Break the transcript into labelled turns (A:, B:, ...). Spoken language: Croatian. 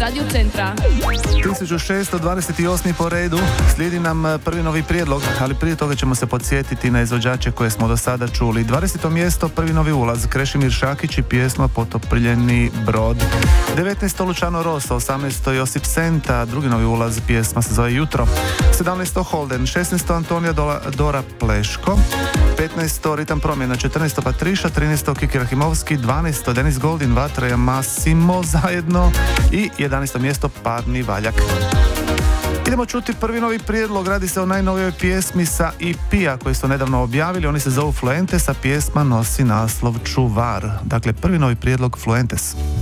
A: Radio Centra.
B: 1628. po redu slijedi nam prvi novi prijedlog, ali prije toga ćemo se podsjetiti na izvođače koje smo do sada čuli. 20. mjesto, prvi novi ulaz, Krešimir Šakić i pjesma Potopljeni brod. 19. Luciano Rosso, 18. Josip Senta, drugi novi ulaz, pjesma se zove Jutro. 17. Holden, 16. Antonija Dora Pleško, 15. Ritam promjena, 14. Patriša, 13. Kiki Rahimovski, 12. Denis Goldin, Vatra i Massimo zajedno i 11. mjesto Parni Valjak. Idemo čuti prvi novi prijedlog, radi se o najnovijoj pjesmi sa EP-a koji su nedavno objavili, oni se zovu Fluentes, a pjesma nosi naslov Čuvar. Dakle, prvi novi prijedlog Fluentes.